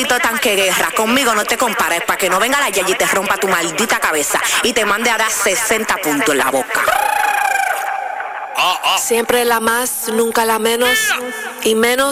maldito tanque guerra. Conmigo no te compares, para que no venga la Yayi y te rompa tu maldita cabeza y te mande a dar 60 puntos en la boca. Siempre la más, nunca la menos, y menos